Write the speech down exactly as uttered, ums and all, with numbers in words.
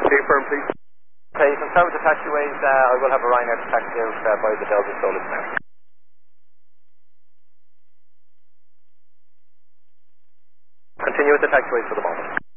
Confirm, please. Okay, you can start with the taxiways. Uh, I will have a Ryanair to taxi out uh, by the Belgian Solis now. Continue with the taxiways for the moment.